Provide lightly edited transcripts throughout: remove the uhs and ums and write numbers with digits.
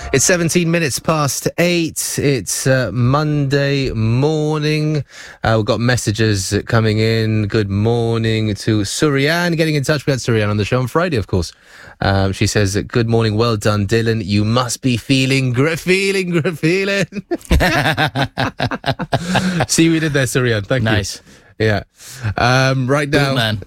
It's 17 minutes past 8. It's Monday morning. We've got messages coming in. Good morning to Suryan. Getting in touch. We had Suryan on the show on Friday, of course. She says, good morning. Well done, Dylan. You must be feeling. See, we did there, Suryan. Thank you. Nice. Yeah. Right now. Good man.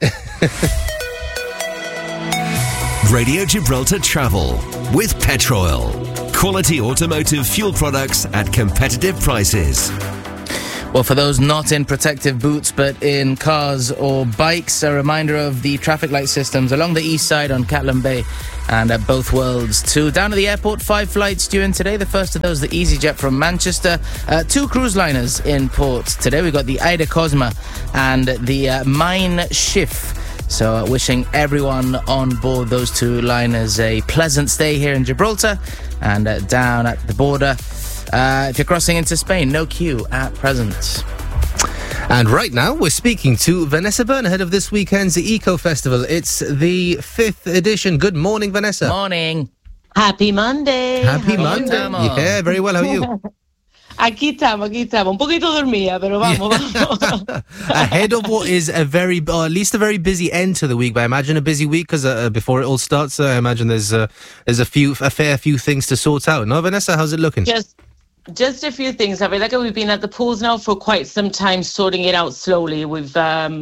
Radio Gibraltar Travel with Petroil. Quality automotive fuel products at competitive prices. Well, for those not in protective boots but in cars or bikes, a reminder of the traffic light systems along the east side on Catlin Bay and at Both Worlds too. Down to the airport, 5 flights due in today. The first of those, the EasyJet from Manchester. 2 cruise liners in port today. We've got the Ida Cosma and the Mein Schiff. So wishing everyone on board those 2 liners a pleasant stay here in Gibraltar and down at the border. If you're crossing into Spain, no queue at present. And right now, we're speaking to Vanessa Byrne ahead of this weekend's Eco Festival. It's the 5th edition. Good morning, Vanessa. Morning. Happy Monday. Happy Monday. Yeah, very well. How are you? Aquí estamos. Un poquito dormida, pero vamos. Ahead of what is a very, or at least a very busy end to the week, but I imagine a busy week because before it all starts, I imagine there's a fair few things to sort out. No, Vanessa, how's it looking? Just a few things. I feel like we've been at the pools now for quite some time, sorting it out slowly. Things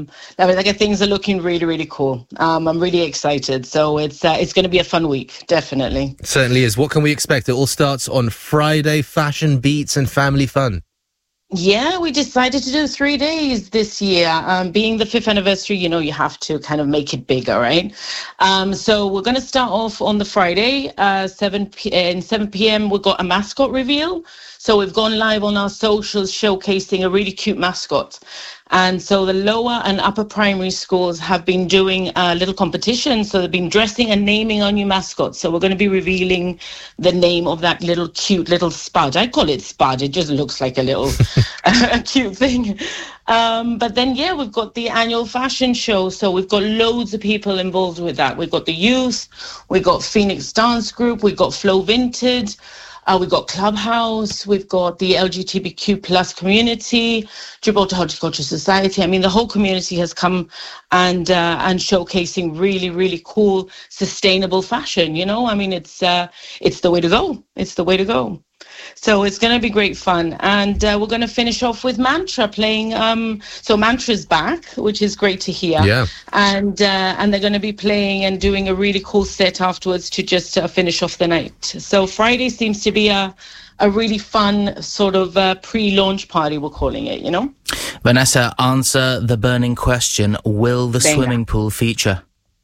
are looking really, really cool. I'm really excited. So it's going to be a fun week, definitely. It certainly is. What can we expect? It all starts on Friday, fashion, beats and family fun. Yeah, we decided to do 3 days this year. Being the 5th anniversary, you have to kind of make it bigger, right? So we're going to start off on the Friday, 7 p.m. We've got a mascot reveal. So we've gone live on our socials showcasing a really cute mascot. And so the lower and upper primary schools have been doing a little competition. So they've been dressing and naming our new mascot. So we're going to be revealing the name of that little cute little Spud. I call it Spud. It just looks like a little cute thing. But then, we've got the annual fashion show. So we've got loads of people involved with that. We've got the youth. We've got Phoenix Dance Group. We've got Flow Vinted. We've got Clubhouse, we've got the LGBTQ plus community, Gibraltar Horticulture Society. I mean, the whole community has come and showcasing really, really cool, sustainable fashion. I mean, it's the way to go. It's the way to go. So it's going to be great fun. And we're going to finish off with Mantra playing. So Mantra's back, which is great to hear. Yeah. And they're going to be playing and doing a really cool set afterwards to just finish off the night. So Friday seems to be a really fun sort of pre-launch party, we're calling it, Vanessa, answer the burning question. Will the swimming pool feature?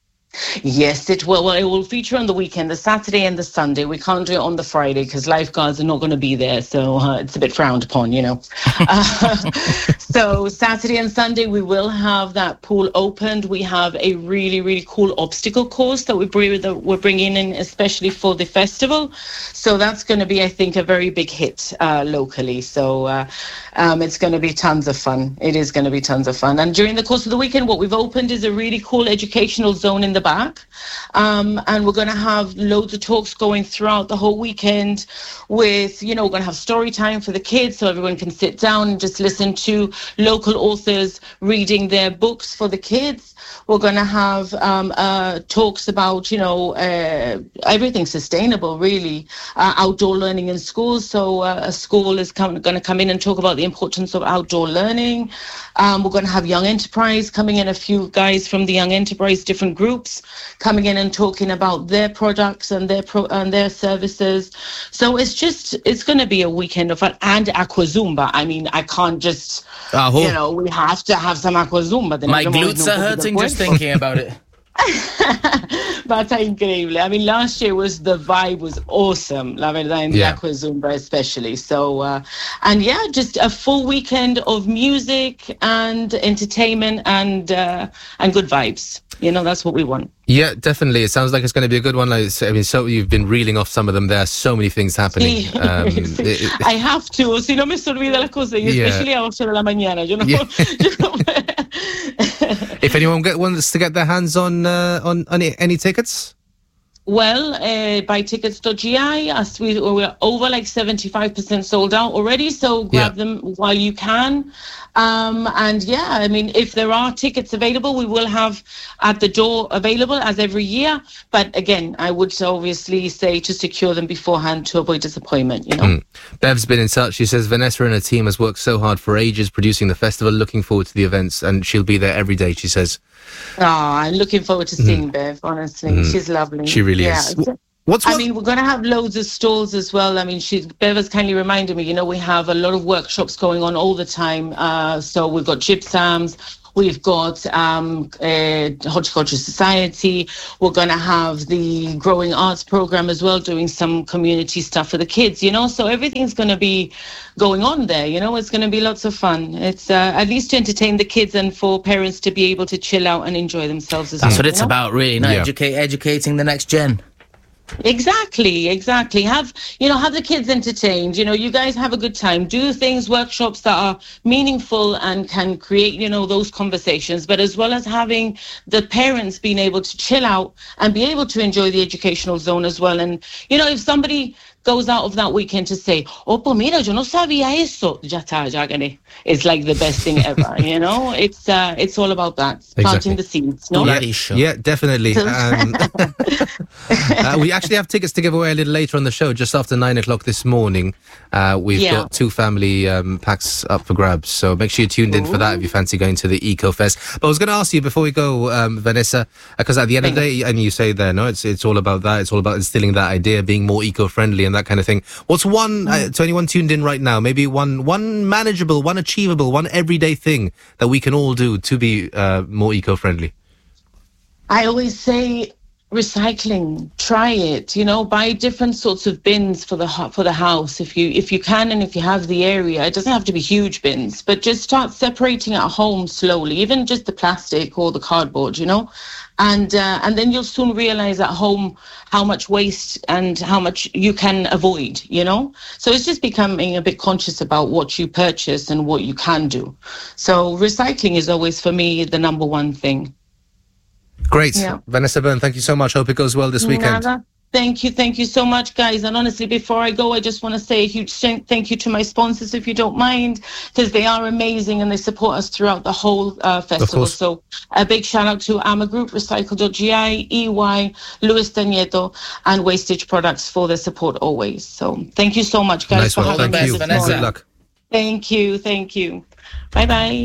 Yes, it will. Well, it will feature on the weekend, the Saturday and the Sunday. We can't do it on the Friday because lifeguards are not going to be there. So it's a bit frowned upon, So Saturday and Sunday, we will have that pool opened. We have a really, really cool obstacle course that we're bringing in, especially for the festival. So that's going to be, I think, a very big hit locally. So it's going to be tons of fun. It is going to be tons of fun. And during the course of the weekend, what we've opened is a really cool educational zone in the back. And we're going to have loads of talks going throughout the whole weekend with, we're going to have story time for the kids so everyone can sit down and just listen to local authors reading their books for the kids. We're going to have talks about, everything sustainable, really, outdoor learning in schools. So a school is going to come in and talk about the importance of outdoor learning. We're going to have Young Enterprise coming in, a few guys from the Young Enterprise, different groups, coming in and talking about their products and their services. So it's going to be a weekend of fun. And Aquazumba. I mean, I can't just, we have to have some Aquazumba. My glutes are hurting just thinking about it. Va a estar increíble. I mean, last year the vibe was awesome, la verdad, in the Aquazumba especially. So, just a full weekend of music and entertainment and good vibes. That's what we want. Yeah, definitely. It sounds like it's going to be a good one. So you've been reeling off some of them. There are so many things happening. Sí. I have to. Si no me se olvida las cosas, especially a 8 de la mañana. If anyone wants to get their hands on any tickets? Well, buy tickets.gi. We're over like 75% sold out already, so grab them while you can. And yeah, I mean, if there are tickets available, we will have at the door available as every year. But again, I would obviously say to secure them beforehand to avoid disappointment, you know. Bev's been in touch. She says Vanessa and her team has worked so hard for ages producing the festival, looking forward to the events, and she'll be there every day, she says. Oh, I'm looking forward to seeing Bev, honestly. She's lovely. She really is. I mean, we're going to have loads of stalls as well. I mean, Bev has kindly reminded me, you know, we have a lot of workshops going on all the time. So we've got gypsums, we've got Horticulture Society. We're going to have the Growing Arts program as well, doing some community stuff for the kids, you know. So everything's going to be going on there, you know. It's going to be lots of fun. It's at least to entertain the kids and for parents to be able to chill out and enjoy themselves as well. That's what it's about, really, educating the next gen. Exactly. Have the kids entertained. You know, you guys have a good time. Do things, workshops that are meaningful and can create, you know, those conversations. But as well as having the parents being able to chill out and be able to enjoy the educational zone as well. And, you know, if somebody goes out of that weekend to say, oh, pues mira, yo no sabía eso. Ya gané. It's like the best thing ever, you know? It's all about that. Planting the seeds, no? Yeah, definitely. We actually have tickets to give away a little later on the show, just after 9 o'clock this morning. We've got 2 family packs up for grabs, so make sure you're tuned in for that if you fancy going to the Eco Fest. But I was going to ask you before we go, Vanessa, because at the end of the day, and you say there, no, it's all about that. It's all about instilling that idea, being more eco-friendly and that kind of thing. What's one, to anyone tuned in right now, maybe one manageable, one achievable, one everyday thing that we can all do to be more eco-friendly? I always say recycling. Try it. You know, buy different sorts of bins for the house if you can, and if you have the area. It doesn't have to be huge bins, but just start separating at home slowly, even just the plastic or the cardboard, you know. And then you'll soon realize at home how much waste and how much you can avoid, you know? So it's just becoming a bit conscious about what you purchase and what you can do. So recycling is always, for me, the number one thing. Great. Yeah. Vanessa Byrne, thank you so much. Hope it goes well this weekend. Thank you so much, guys. And honestly, before I go, I just want to say a huge thank you to my sponsors, if you don't mind, because they are amazing and they support us throughout the whole festival. So a big shout out to AMA Group, Recycle.gi, EY, Luis Danieto, and Wastage Products for their support always. So thank you so much, guys, for having me. Thank you. Good luck. Thank you. Bye-bye.